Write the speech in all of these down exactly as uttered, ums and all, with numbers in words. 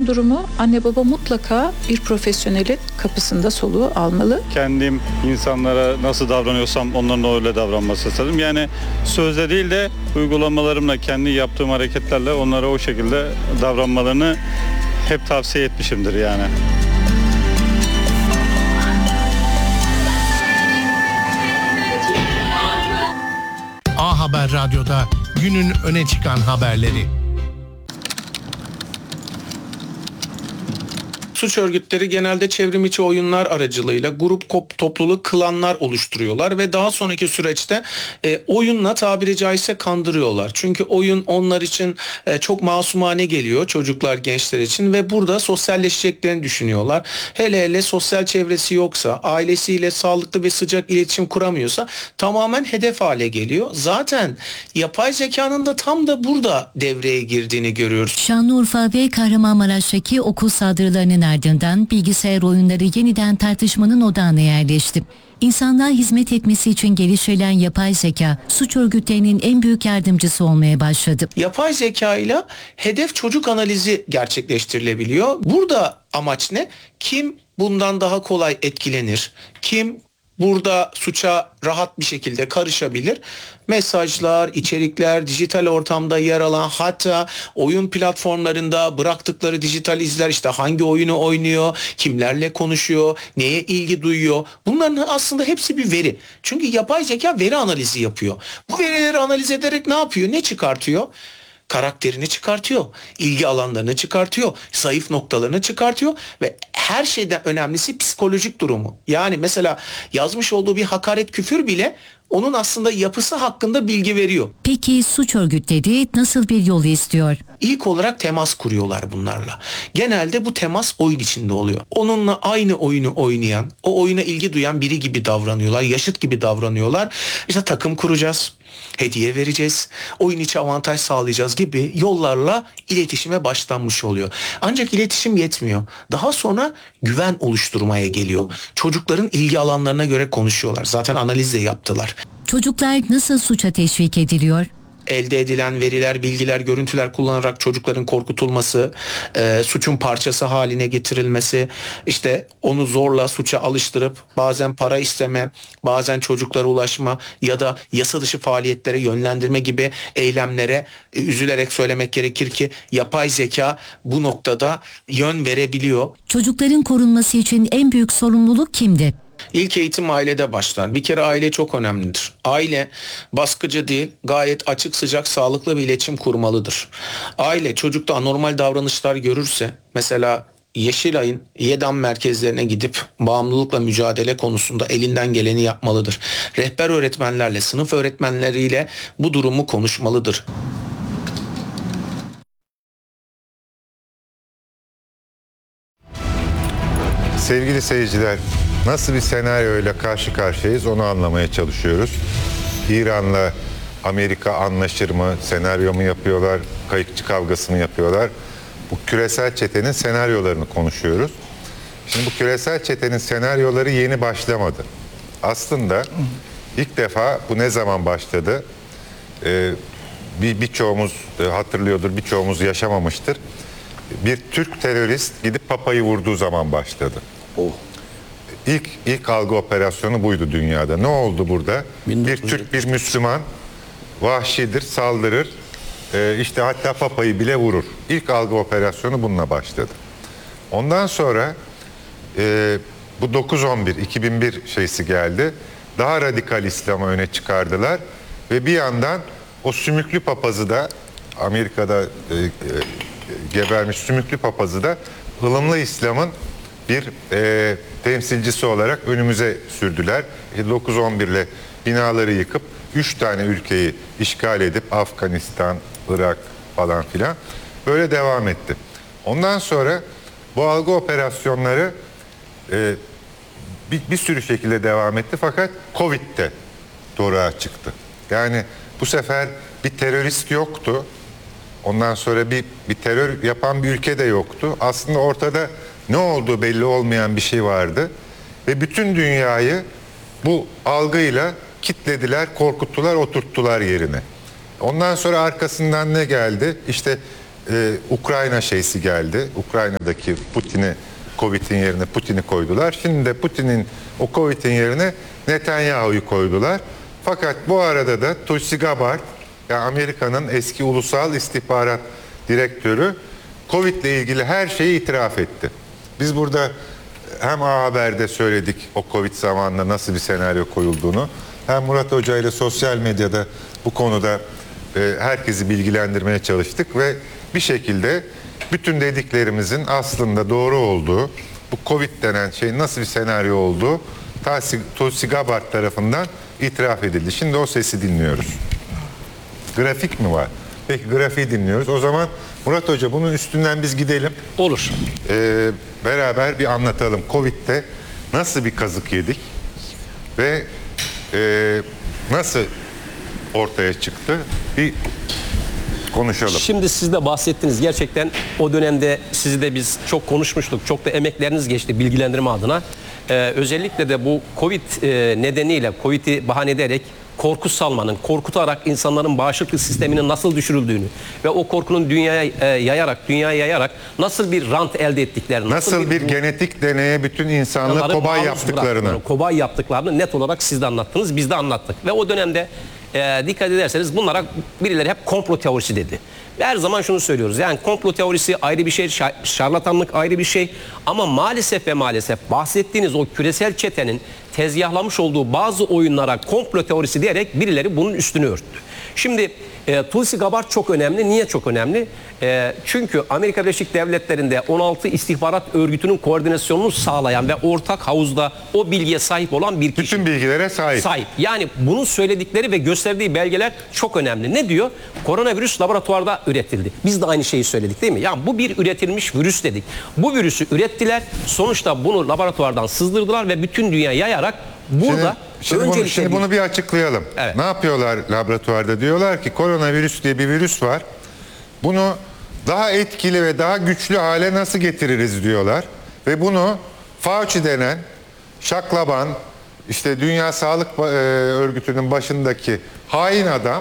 durumu anne baba mutlaka bir profesyonelin kapısında soluğu almalı. Kendim insanlara nasıl davranıyorsam onların da öyle davranması istedim. Yani sözle değil de uygulamalarımla, kendi yaptığım hareketlerle onlara o şekilde davranmalarını hep tavsiye etmişimdir yani. A Haber Radyo'da günün öne çıkan haberleri. Suç örgütleri genelde çevrimiçi oyunlar aracılığıyla grup kop, topluluk klanlar oluşturuyorlar ve daha sonraki süreçte e, oyunla tabiri caizse kandırıyorlar. Çünkü oyun onlar için e, çok masumane geliyor, çocuklar, gençler için, ve burada sosyalleşeceklerini düşünüyorlar. Hele hele sosyal çevresi yoksa, ailesiyle sağlıklı ve sıcak iletişim kuramıyorsa tamamen hedef hale geliyor. Zaten yapay zekanın da tam da burada devreye girdiğini görüyoruz. Şanlıurfa ve Kahramanmaraş'taki okul saldırılarının ardından bilgisayar oyunları yeniden tartışmanın odağına yerleşti. İnsanlığa hizmet etmesi için geliştirilen yapay zeka suç örgütlerinin en büyük yardımcısı olmaya başladı. Yapay zeka ile hedef çocuk analizi gerçekleştirilebiliyor. Burada amaç ne? Kim bundan daha kolay etkilenir? Kim burada suça rahat bir şekilde karışabilir? Mesajlar, içerikler, dijital ortamda yer alan, hatta oyun platformlarında bıraktıkları dijital izler, işte hangi oyunu oynuyor, kimlerle konuşuyor, neye ilgi duyuyor. Bunların aslında hepsi bir veri. Çünkü yapay zeka veri analizi yapıyor. Bu verileri analiz ederek ne yapıyor? Ne çıkartıyor? Karakterini çıkartıyor, ilgi alanlarını çıkartıyor, zayıf noktalarını çıkartıyor ve her şeyden önemlisi psikolojik durumu. Yani mesela yazmış olduğu bir hakaret, küfür bile onun aslında yapısı hakkında bilgi veriyor. Peki suç örgütleri nasıl bir yol istiyor? İlk olarak temas kuruyorlar bunlarla. Genelde bu temas oyun içinde oluyor. Onunla aynı oyunu oynayan, o oyuna ilgi duyan biri gibi davranıyorlar, yaşıt gibi davranıyorlar. İşte takım kuracağız, hediye vereceğiz, oyun içi avantaj sağlayacağız gibi yollarla iletişime başlanmış oluyor. Ancak iletişim yetmiyor. Daha sonra güven oluşturmaya geliyor. Çocukların ilgi alanlarına göre konuşuyorlar. Zaten analiz de yaptılar. Çocuklar nasıl suça teşvik ediliyor? Elde edilen veriler, bilgiler, görüntüler kullanarak çocukların korkutulması, e, suçun parçası haline getirilmesi, işte onu zorla suça alıştırıp bazen para isteme, bazen çocuklara ulaşma ya da yasa dışı faaliyetlere yönlendirme gibi eylemlere e, üzülerek söylemek gerekir ki yapay zeka bu noktada yön verebiliyor. Çocukların korunması için en büyük sorumluluk kimde? İlk eğitim ailede başlar. Bir kere aile çok önemlidir. Aile baskıcı değil, gayet açık, sıcak, sağlıklı bir iletişim kurmalıdır. Aile çocukta anormal davranışlar görürse, mesela Yeşilay'ın YEDAM merkezlerine gidip bağımlılıkla mücadele konusunda elinden geleni yapmalıdır. Rehber öğretmenlerle, sınıf öğretmenleriyle bu durumu konuşmalıdır. Sevgili seyirciler, nasıl bir senaryoyla karşı karşıyayız onu anlamaya çalışıyoruz. İran'la Amerika anlaşır mı, senaryo mu yapıyorlar, kayıkçı kavgası mı yapıyorlar? Bu küresel çetenin senaryolarını konuşuyoruz. Şimdi bu küresel çetenin senaryoları yeni başlamadı. Aslında ilk defa bu ne zaman başladı? Ee, bir birçoğumuz hatırlıyordur, birçoğumuz yaşamamıştır. Bir Türk terörist gidip Papa'yı vurduğu zaman başladı. Oh. İlk ilk algı operasyonu buydu dünyada. Ne oldu burada? Bir Türk, bir Müslüman vahşidir, saldırır. Ee, işte hatta Papa'yı bile vurur. İlk algı operasyonu bununla başladı. Ondan sonra e, bu dokuz on bir iki bin bir şeysi geldi. Daha radikal İslam'ı öne çıkardılar ve bir yandan o sümüklü papazı da Amerika'da e, e, gebermiş sümüklü papazı da ılımlı İslam'ın bir e, temsilcisi olarak önümüze sürdüler. E, dokuz on bir ile binaları yıkıp üç tane ülkeyi işgal edip Afganistan, Irak falan filan böyle devam etti. Ondan sonra bu algı operasyonları e, bir, bir sürü şekilde devam etti fakat Covid'de doğruğa çıktı. Yani bu sefer bir terörist yoktu. Ondan sonra bir, bir terör yapan bir ülke de yoktu. Aslında ortada ne olduğu belli olmayan bir şey vardı. Ve bütün dünyayı bu algıyla kitlediler, korkuttular, oturttular yerine. Ondan sonra arkasından ne geldi? İşte e, Ukrayna şeysi geldi. Ukrayna'daki Putin'i, Covid'in yerine Putin'i koydular. Şimdi de Putin'in o Covid'in yerine Netanyahu'yu koydular. Fakat bu arada da Tulsi Gabbard, yani Amerika'nın eski ulusal istihbarat direktörü, Covid ile ilgili her şeyi itiraf etti. Biz burada hem A Haber'de söyledik o Covid zamanında nasıl bir senaryo koyulduğunu, hem Murat Hoca ile sosyal medyada bu konuda e, herkesi bilgilendirmeye çalıştık ve bir şekilde bütün dediklerimizin aslında doğru olduğu, bu Covid denen şey nasıl bir senaryo olduğu Tulsi Gabbard tarafından itiraf edildi. Şimdi o sesi dinliyoruz. Grafik mi var? Peki grafiği dinliyoruz. O zaman Murat Hoca bunun üstünden biz gidelim. Olur. Ee, beraber bir anlatalım. Covid'de nasıl bir kazık yedik ve e, nasıl ortaya çıktı? Bir konuşalım. Şimdi siz de bahsettiniz. Gerçekten o dönemde sizi de biz çok konuşmuştuk. Çok da emekleriniz geçti bilgilendirme adına. Ee, özellikle de bu Covid e, nedeniyle, Covid'i bahane ederek korku salmanın, korkutarak insanların bağışıklık sisteminin nasıl düşürüldüğünü ve o korkunun dünyaya e, yayarak, dünyaya yayarak nasıl bir rant elde ettiklerini, Nasıl, nasıl bir, bir genetik deneye bütün insanlığı kobay yaptıklarını, kobay yaptıklarını net olarak siz de anlattınız, biz de anlattık. Ve o dönemde e, dikkat ederseniz bunlara birileri hep komplo teorisi dedi. Ve her zaman şunu söylüyoruz, yani komplo teorisi ayrı bir şey, şarlatanlık ayrı bir şey, ama maalesef ve maalesef bahsettiğiniz o küresel çetenin tezgahlamış olduğu bazı oyunlara komplo teorisi diyerek birileri bunun üstünü örttü. Şimdi e, Tulsi Gabbard çok önemli. Niye çok önemli? E, çünkü Amerika Birleşik Devletleri'nde on altı istihbarat örgütünün koordinasyonunu sağlayan ve ortak havuzda o bilgiye sahip olan bir kişi. Bütün bilgilere sahip. Sahip. Yani bunun söyledikleri ve gösterdiği belgeler çok önemli. Ne diyor? Koronavirüs laboratuvarda üretildi. Biz de aynı şeyi söyledik değil mi? Yani bu bir üretilmiş virüs dedik. Bu virüsü ürettiler. Sonuçta bunu laboratuvardan sızdırdılar ve bütün dünya yayarak burada Şimdi, şimdi, bunu, şimdi bunu bir açıklayalım. Evet. Ne yapıyorlar laboratuvarda? Diyorlar ki koronavirüs diye bir virüs var. Bunu daha etkili ve daha güçlü hale nasıl getiririz diyorlar. Ve bunu Fauci denen şaklaban, işte Dünya Sağlık Örgütü'nün başındaki hain adam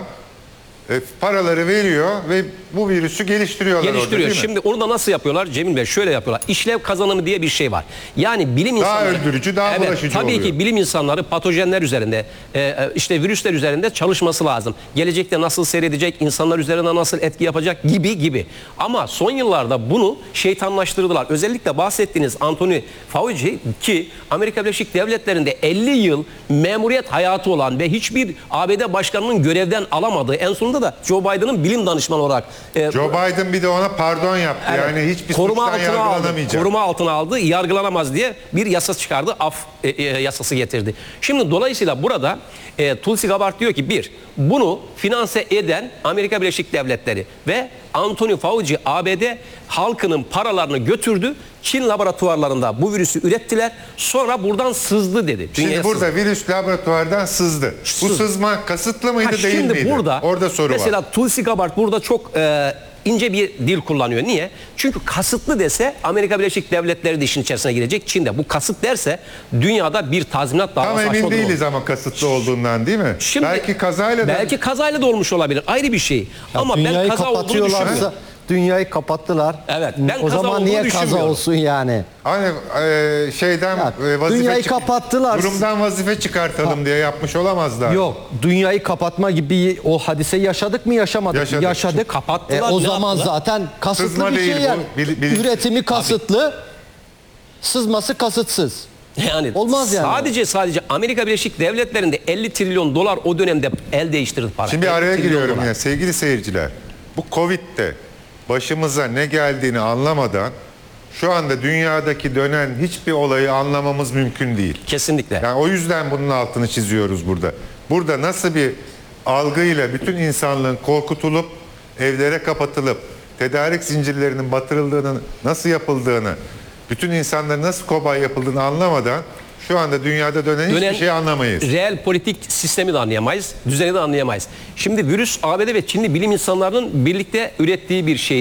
E, paraları veriyor ve bu virüsü geliştiriyorlar. Geliştiriyor. Orada, Şimdi onu da nasıl yapıyorlar? Cemil Bey şöyle yapıyorlar. İşlev kazanımı diye bir şey var. Yani bilim daha insanları... Daha öldürücü, daha evet, bulaşıcı tabii oluyor. Tabii ki bilim insanları patojenler üzerinde, e, işte virüsler üzerinde çalışması lazım. Gelecekte nasıl seyredecek, insanlar üzerine nasıl etki yapacak gibi gibi. Ama son yıllarda bunu şeytanlaştırdılar. Özellikle bahsettiğiniz Anthony Fauci ki Amerika Birleşik Devletleri'nde elli yıl memuriyet hayatı olan ve hiçbir A B D başkanının görevden alamadığı, en sonunda da Joe Biden'ın bilim danışmanı olarak e, Joe Biden bir de ona pardon yaptı. Evet, yani hiçbir koruma suçtan yargılanamayacak. Aldı, koruma altına aldı, yargılanamaz diye bir yasa çıkardı, af e, e, yasası getirdi. Şimdi dolayısıyla burada e, Tulsi Gabbard diyor ki bir, bunu finanse eden Amerika Birleşik Devletleri ve Anthony Fauci A B D halkının paralarını götürdü. Çin laboratuvarlarında bu virüsü ürettiler. Sonra buradan sızdı dedi. Şimdi Dünyaya burada sızdı. virüs laboratuvardan sızdı. Sızdı. Bu sızma kasıtlı mıydı Ha, değil şimdi miydi? Burada, Orada soru mesela var. Mesela Tulsi Gabbard burada çok e, ince bir dil kullanıyor. Niye? Çünkü kasıtlı dese Amerika Birleşik Devletleri de işin içerisine girecek. Çin'de. Bu kasıt derse dünyada bir tazminat davası Tam emin açma değiliz olur. ama kasıtlı olduğundan değil mi? Şimdi, belki kazayla da... Belki kazayla da olmuş olabilir. Ayrı bir şey. Ya ama ben kaza olduğunu düşünmüyorum. Dünyayı kapattılar. Evet, ben o kaza zaman niye kaza düşünmüyorum. olsun yani? Hani e, şeyden Ya, e, vazife dünyayı çık- kapattılar. Durumdan vazife çıkartalım Ha. diye yapmış olamazlar. Yok, dünyayı kapatma gibi o hadise yaşadık mı yaşamadık Yaşadık. mı? Yaşadık. Kapattılar, E, o ne zaman yaptılar? zaten kasıtlı Sızma bir değil şey bu, yani. bil- bil- Üretimi kasıtlı, sızması kasıtsız. Yani Olmaz yani. Sadece sadece Amerika Birleşik Devletleri'nde elli trilyon dolar o dönemde el değiştirdi para. Şimdi elli araya trilyon giriyorum dolar. yine sevgili seyirciler. Bu Covid'de başımıza ne geldiğini anlamadan şu anda dünyadaki dönen hiçbir olayı anlamamız mümkün değil. Kesinlikle. Yani o yüzden bunun altını çiziyoruz burada. Burada nasıl bir algıyla bütün insanlığın korkutulup evlere kapatılıp tedarik zincirlerinin batırıldığını, nasıl yapıldığını, bütün insanların nasıl kobay yapıldığını anlamadan şu anda dünyada dönen, Dönen hiçbir şey anlamayız. Reel politik sistemi de anlayamayız, düzeni de anlayamayız. Şimdi virüs A B D ve Çinli bilim insanlarının birlikte ürettiği bir şeydi.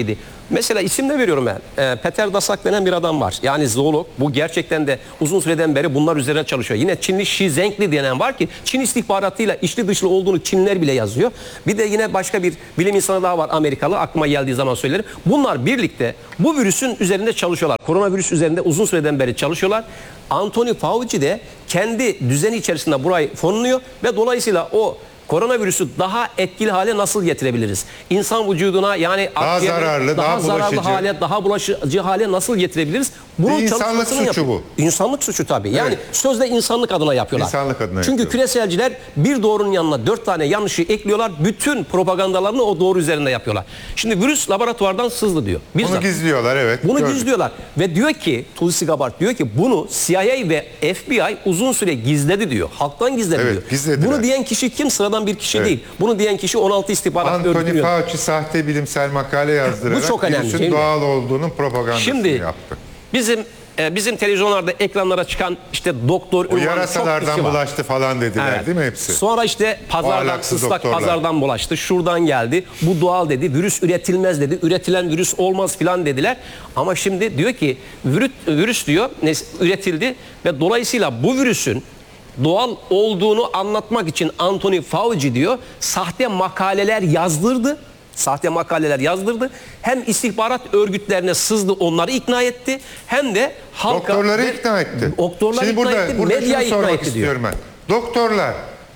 Mesela isim de veriyorum ben. E, Peter Daszak denen bir adam var. Yani zoolog. Bu gerçekten de uzun süreden beri bunlar üzerine çalışıyor. Yine Çinli Xi Zhengli denen var ki Çin istihbaratıyla içli dışlı olduğunu Çinliler bile yazıyor. Bir de yine başka bir bilim insanı daha var, Amerikalı. Aklıma geldiği zaman söylerim. Bunlar birlikte bu virüsün üzerinde çalışıyorlar. Koronavirüs üzerinde uzun süreden beri çalışıyorlar. Anthony Fauci de kendi düzeni içerisinde burayı fonluyor ve dolayısıyla o koronavirüsü daha etkili hale nasıl getirebiliriz? İnsan vücuduna yani Daha akciğerlere zararlı, daha, daha zararlı bulaşıcı. hale, daha bulaşıcı hale nasıl getirebiliriz? Bunun Bir insanlık çalışmasını suçu yapıyor. bu. İnsanlık suçu tabii. Yani Evet. sözde insanlık adına yapıyorlar. İnsanlık adına Çünkü yapıyor. küreselciler bir doğrunun yanına dört tane yanlışı ekliyorlar. Bütün propagandalarını o doğru üzerinde yapıyorlar. Şimdi virüs laboratuvardan sızdı diyor. Bunu Bizzat. gizliyorlar, evet. Bunu gördük. gizliyorlar ve diyor ki Tulsi Gabbard diyor ki bunu C I A ve F B I uzun süre gizledi diyor. Halktan gizledi Evet, diyor. gizlediler. Bunu diyen kişi kim? Sıradan bir kişi Evet. değil. Bunu diyen kişi on altı istihbarat örgütü. Anthony Fauci sahte bilimsel makale yazdırarak Bu çok önemli, virüsün değil mi? doğal olduğunun propagandasını Şimdi yaptı. bizim e, bizim televizyonlarda ekranlara çıkan işte doktor O ünvanı çok yarasalardan kişi var. bulaştı falan dediler, Evet. değil mi hepsi? Sonra işte pazardan, ahlaksız ıslak doktorlar. pazardan bulaştı. Şuradan geldi. Bu doğal dedi. Virüs üretilmez dedi. Üretilen virüs olmaz filan dediler. Ama şimdi diyor ki virüs, virüs diyor ne, üretildi ve dolayısıyla bu virüsün doğal olduğunu anlatmak için Anthony Fauci diyor sahte makaleler yazdırdı. Sahte makaleler yazdırdı. Hem istihbarat örgütlerine sızdı, onları ikna etti. Hem de halka... Doktorları ve- ikna etti. Doktorları Şimdi ikna burada, etti, burada medyayı şunu ikna sormak etti diyor. istiyorum ben. Doktorlar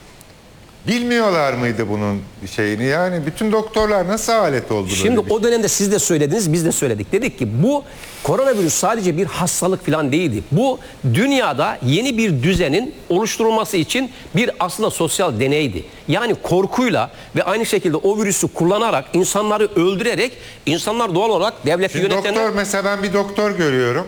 bilmiyorlar mıydı bunun şeyini? Yani bütün doktorlar nasıl alet oldu? Şimdi böyle bir o dönemde siz de söylediniz, biz de söyledik. Dedik ki bu koronavirüs sadece bir hastalık falan değildi. Bu dünyada yeni bir düzenin oluşturulması için bir aslında sosyal deneydi. Yani korkuyla ve aynı şekilde o virüsü kullanarak, insanları öldürerek, insanlar doğal olarak devleti Şimdi yönetenler... doktor, mesela ben bir doktor görüyorum.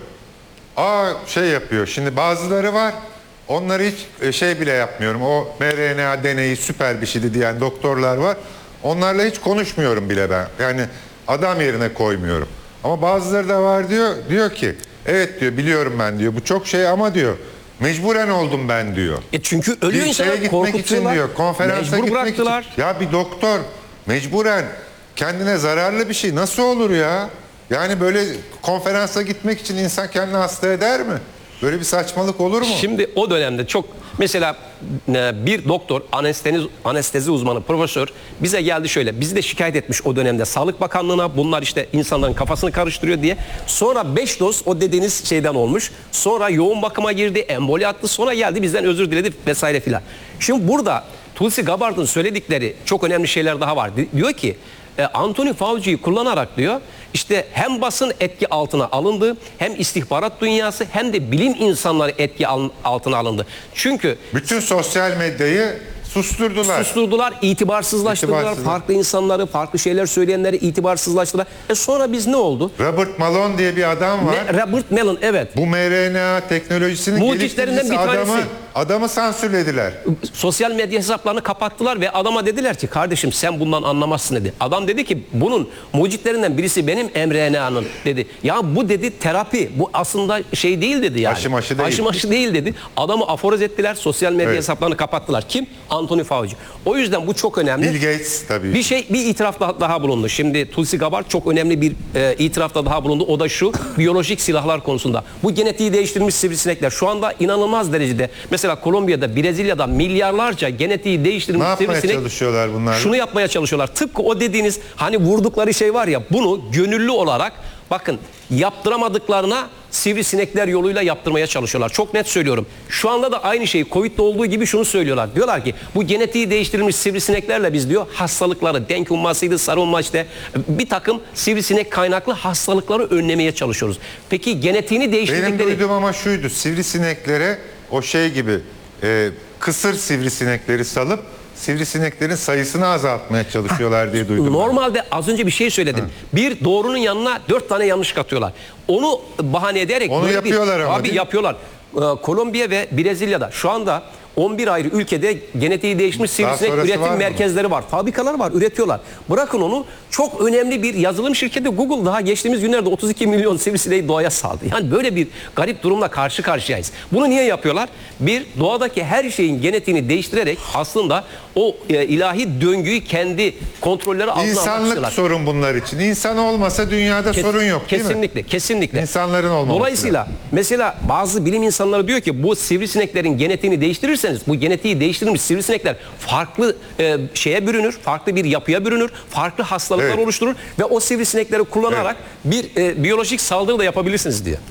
Aa şey yapıyor. Şimdi bazıları var. Onları hiç e, şey bile yapmıyorum. O M R N A deneyi süper bir şeydi diyen doktorlar var. Onlarla hiç konuşmuyorum bile ben. Yani adam yerine koymuyorum. Ama bazıları da var diyor. Diyor ki evet diyor biliyorum ben diyor. Bu çok şey ama diyor mecburen oldum ben diyor. E çünkü ölüyor Bir insanlar, şeye gitmek için korkutuyorlar. diyor. Konferansa Mecbur gitmek bıraktılar. için. Ya bir doktor mecburen kendine zararlı bir şey nasıl olur ya? Yani böyle konferansa gitmek için insan kendini hasta eder mi? Böyle bir saçmalık olur mu? Şimdi o dönemde çok mesela e, bir doktor anestezi, anestezi uzmanı profesör bize geldi şöyle, bizi de şikayet etmiş o dönemde Sağlık Bakanlığı'na, bunlar işte insanların kafasını karıştırıyor diye. Sonra beş doz o dediğiniz şeyden olmuş. Sonra yoğun bakıma girdi, emboli attı, sonra geldi bizden özür diledi vesaire filan. Şimdi burada Tulsi Gabbard'ın söyledikleri çok önemli şeyler daha var. Di- Diyor ki e, Anthony Fauci'yi kullanarak diyor işte hem basın etki altına alındı, hem istihbarat dünyası hem de bilim insanları etki al- altına alındı. Çünkü Bütün sosyal medyayı susturdular. susturdular, itibarsızlaştırdılar. İtibarsızlık. Farklı insanları, farklı şeyler söyleyenleri itibarsızlaştırdılar. E sonra biz ne oldu? Robert Malone diye bir adam var. Ne, Robert Mellon, evet. Bu M R N A teknolojisinin Mucitlerinden geliştiricisi bir tanesi. adamı, adamı sansürlediler. Sosyal medya hesaplarını kapattılar ve adama dediler ki kardeşim sen bundan anlamazsın dedi. Adam dedi ki bunun mucitlerinden birisi benim M R N A'nın dedi. Ya bu dedi terapi, bu aslında şey değil dedi yani. Aşı maşı değil. Aşı maşı değil dedi. Adamı aforoz ettiler, sosyal medya Evet. hesaplarını kapattılar. Kim? Anthony Fauci. O yüzden bu çok önemli. Bill Gates tabii. Bir şey, bir itiraf daha, daha bulundu. Şimdi Tulsi Gabbard çok önemli bir e, itirafta daha bulundu. O da şu, biyolojik silahlar konusunda. Bu genetiği değiştirilmiş sivrisinekler şu anda inanılmaz derecede. Mesela Kolombiya'da, Brezilya'da milyarlarca genetiği değiştirilmiş Ne yapmaya sivrisinek. çalışıyorlar bunlar? Şunu yapmaya çalışıyorlar. Tıpkı o dediğiniz hani vurdukları şey var ya, bunu gönüllü olarak bakın yaptıramadıklarına sivrisinekler yoluyla yaptırmaya çalışıyorlar. Çok net söylüyorum. Şu anda da aynı şeyi Covid'de olduğu gibi şunu söylüyorlar. Diyorlar ki bu genetiği değiştirilmiş sivrisineklerle biz diyor hastalıkları, denk ummasıydı, sarı umma işte bir takım sivrisinek kaynaklı hastalıkları önlemeye çalışıyoruz. Peki genetiğini Benim değiştirdikleri... duyduğum ama şuydu. Sivrisineklere o şey gibi e, kısır sivrisinekleri salıp sivrisineklerin sayısını azaltmaya çalışıyorlar diye duydum. Normalde az önce bir şey söyledim. Bir doğrunun yanına dört tane yanlış katıyorlar. Onu bahane ederek... Onu böyle yapıyorlar bir, ama, Abi değil mi? yapıyorlar. Ee, Kolombiya ve Brezilya'da şu anda on bir ayrı ülkede genetiği değişmiş sivrisinek sonrası var üretim mı? merkezleri var. Fabrikalar var, üretiyorlar. Bırakın onu, çok önemli bir yazılım şirketi Google daha geçtiğimiz günlerde otuz iki milyon sivrisineği doğaya saldı. Yani böyle bir garip durumla karşı karşıyayız. Bunu niye yapıyorlar? Bir, doğadaki her şeyin genetiğini değiştirerek aslında o e, ilahi döngüyü kendi kontrolleri altına almak İnsanlık istiyorlar. sorun bunlar için. İnsan olmasa dünyada Kes- sorun yok değil mi? kesinlikle, kesinlikle. İnsanların olmaması Dolayısıyla mesela bazı bilim insanları diyor ki bu sivrisineklerin genetiğini değiştirirseniz, bu genetiği değiştirilmiş sivrisinekler farklı e, şeye bürünür, farklı bir yapıya bürünür, farklı hastalıklar Evet. oluşturur ve o sivrisinekleri kullanarak bir e, biyolojik saldırı da yapabilirsiniz diyor.